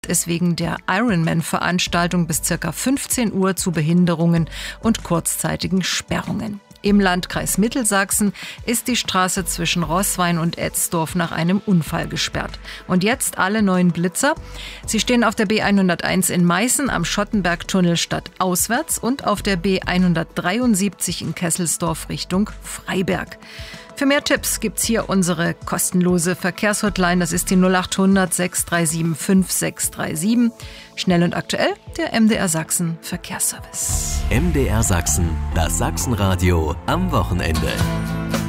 es wegen der Ironman-Veranstaltung bis ca. 15 Uhr zu Behinderungen und kurzzeitigen Sperrungen. Im Landkreis Mittelsachsen ist die Straße zwischen Roßwein und Etzdorf nach einem Unfall gesperrt. Und jetzt alle neuen Blitzer. Sie stehen auf der B101 in Meißen am Schottenbergtunnel stadtauswärts und auf der B173 in Kesselsdorf Richtung Freiberg. Für mehr Tipps gibt's hier unsere kostenlose Verkehrshotline. Das ist die 0800 637 5637. Schnell und aktuell, der MDR Sachsen Verkehrsservice. MDR Sachsen, das Sachsenradio am Wochenende.